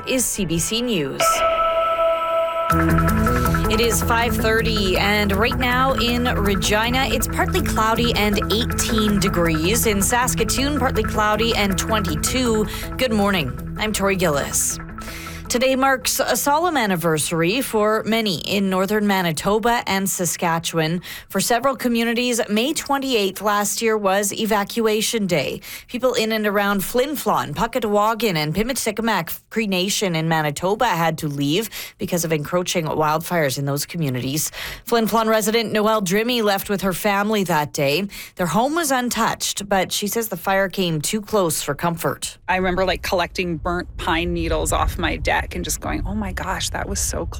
is CBC News. It is 5:30, and right now in Regina, it's partly cloudy and 18 degrees. In Saskatoon, partly cloudy and 22. Good morning. I'm Tori Gillis. Today marks a solemn anniversary for many in northern Manitoba and Saskatchewan. For several communities, May 28th last year was Evacuation Day. People in and around Flin Flon, Puckatawagan, and Pimicikamak Cree Nation in Manitoba had to leave because of encroaching wildfires in those communities. Flin Flon resident Noelle Drimmy left with her family that day. Their home was untouched, but she says the fire came too close for comfort. I remember collecting burnt pine needles off my deck and just going, oh my gosh, that was so close.